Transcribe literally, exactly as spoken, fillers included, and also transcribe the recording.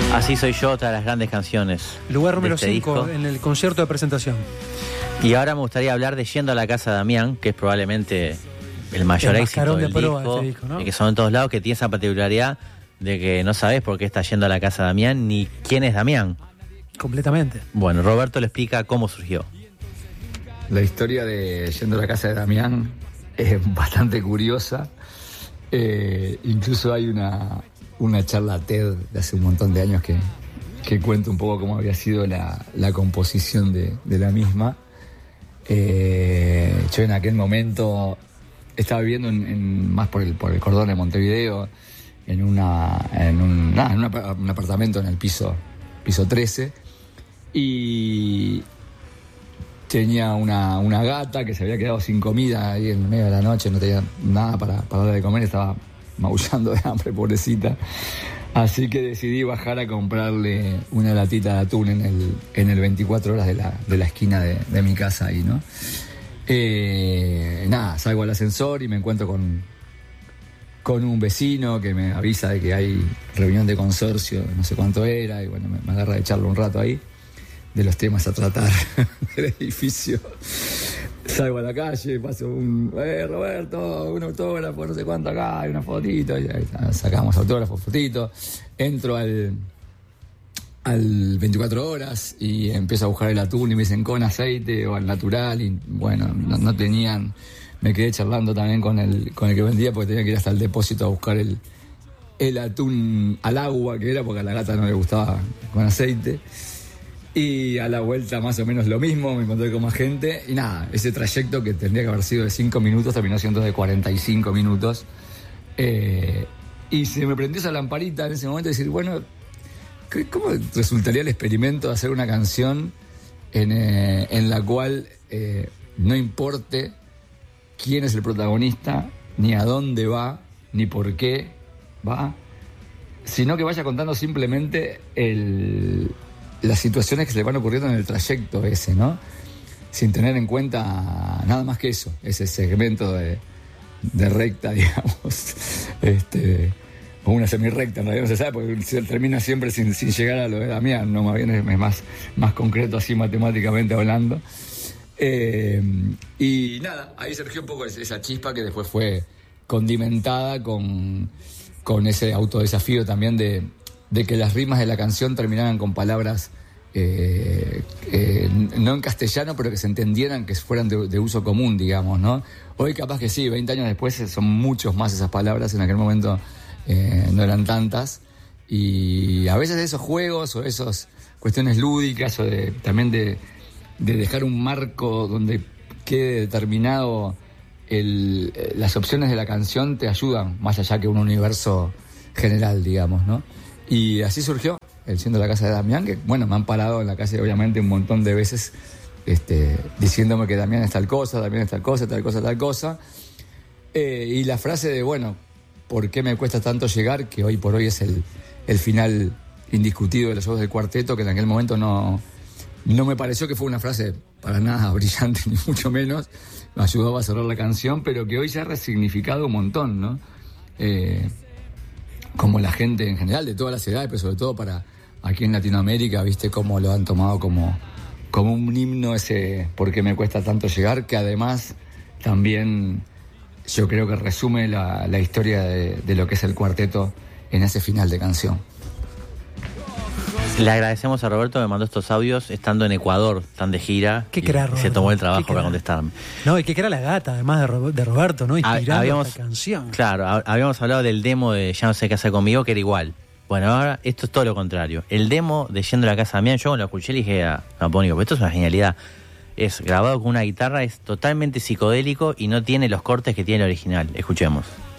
Así soy yo, otra de las grandes canciones. Lugar número este cinco disco. en el concierto de presentación. Y ahora me gustaría hablar de Yendo a la casa de Damián, que es probablemente el mayor El éxito mascarón del de proa disco, de este disco, ¿no? y que son en todos lados, que tiene esa particularidad de que no sabes por qué está yendo a la casa de Damián ni quién es Damián. Completamente. Bueno, Roberto le explica cómo surgió. La historia de Yendo a la casa de Damián es bastante curiosa. Eh, incluso hay una, una charla TED de hace un montón de años que, que cuenta un poco cómo había sido la, la composición de, de la misma. Eh, yo en aquel momento estaba viviendo en, en, más por el, por el cordón de Montevideo, en, una, en, un, nada, en una, un apartamento en el piso, piso trece, y tenía una, una gata que se había quedado sin comida ahí en medio de la noche, no tenía nada para, para darle de comer, estaba maullando de hambre, pobrecita. Así que decidí bajar a comprarle una latita de atún en el, en el veinticuatro horas de la, de la esquina de, de mi casa ahí, ¿no? Eh, nada, salgo al ascensor y me encuentro con, con un vecino que me avisa de que hay reunión de consorcio, no sé cuánto era, y bueno, me, me agarra de charla un rato ahí de los temas a tratar del edificio. Salgo a la calle, paso un... ¡Eh, Roberto! Un autógrafo, no sé cuánto acá, hay una fotito. Y ahí sacamos autógrafos, fotitos. Entro al, al veinticuatro horas y empiezo a buscar el atún y me dicen con aceite o al natural. Y bueno, no, no tenían... Me quedé charlando también con el, con el que vendía porque tenía que ir hasta el depósito a buscar el, el atún al agua, que era porque a la gata no le gustaba con aceite. Y a la vuelta más o menos lo mismo, me encontré con más gente y nada, ese trayecto que tendría que haber sido de cinco minutos terminó siendo de cuarenta y cinco minutos. Eh, y se me prendió esa lamparita en ese momento de decir, bueno, ¿cómo resultaría el experimento de hacer una canción en, eh, en la cual eh, no importe quién es el protagonista, ni a dónde va, ni por qué va, sino que vaya contando simplemente el... las situaciones que se le van ocurriendo en el trayecto ese, ¿no? Sin tener en cuenta nada más que eso, ese segmento de, de recta, digamos, este, o una semirrecta, en realidad no se sabe, porque se termina siempre sin, sin llegar a lo de Damián, ¿no? Más bien es más, más concreto así matemáticamente hablando. Eh, y nada, ahí surgió un poco esa chispa que después fue condimentada con, con ese autodesafío también de de que las rimas de la canción terminaran con palabras eh, eh, no en castellano, pero que se entendieran, que fueran de, de uso común, digamos, ¿no? Hoy capaz que sí, veinte años después son muchos más esas palabras, en aquel momento eh, no eran tantas, y a veces esos juegos o esas cuestiones lúdicas o de, también de, de dejar un marco donde quede determinado el, las opciones de la canción te ayudan, más allá que un universo general, digamos, ¿no? Y así surgió el Siendo la casa de Damián, que bueno, me han parado en la calle obviamente un montón de veces este, diciéndome que Damián es tal cosa, Damián es tal cosa, tal cosa, tal cosa. Eh, y la frase de, bueno, ¿por qué me cuesta tanto llegar? Que hoy por hoy es el, el final indiscutido de los shows del cuarteto, que en aquel momento no, no me pareció que fue una frase para nada brillante, ni mucho menos. Me ayudó a cerrar la canción, pero que hoy se ha resignificado un montón, ¿no? Eh, como la gente en general, de todas las edades, pero sobre todo para aquí en Latinoamérica, viste cómo lo han tomado como, como un himno ese ¿por qué me cuesta tanto llegar? Que además también yo creo que resume la, la historia de, de lo que es el cuarteto en ese final de canción. Le agradecemos a Roberto que me mandó estos audios estando en Ecuador, tan de gira. ¿Qué crea, y se tomó el trabajo para crea? contestarme. No, y que era la gata, además de, Ro- de Roberto, ¿no? Inspirando Habíamos, esta canción. Claro, habíamos hablado del demo de Ya no sé qué hacer conmigo, que era igual. Bueno, ahora esto es todo lo contrario. El demo de Yendo a la casa de Damián, yo cuando lo escuché le dije a Napónico, pero esto es una genialidad. Es grabado con una guitarra, es totalmente psicodélico y no tiene los cortes que tiene el original. Escuchemos.